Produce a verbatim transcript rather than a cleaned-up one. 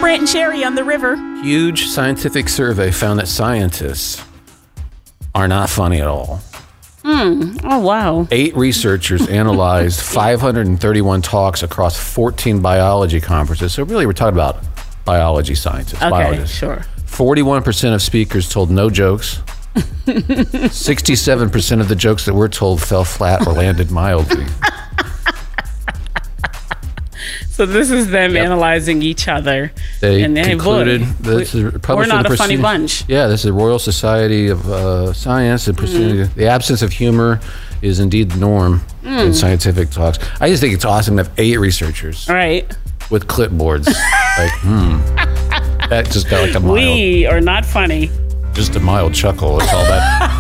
Brant and Sherry on the river. Huge scientific survey found that scientists are not funny at all. Hmm. Oh, wow. Eight researchers analyzed five hundred thirty-one talks across fourteen biology conferences. So really, we're talking about biology scientists, Okay, biologists. sure. forty-one percent of speakers told no jokes. sixty-seven percent of the jokes that were told fell flat or landed mildly. So this is them Yep. analyzing each other. They and concluded boy, this is we're published in not the a funny Proceeding- bunch. Yeah, this is the Royal Society of uh, Science and Proceeding- Mm. the absence of humor is indeed the norm Mm. in scientific talks. I just think it's awesome to have eight researchers Right. with clipboards. Like, hmm, that just got like a mild, We are not funny. just a mild chuckle. It's all that.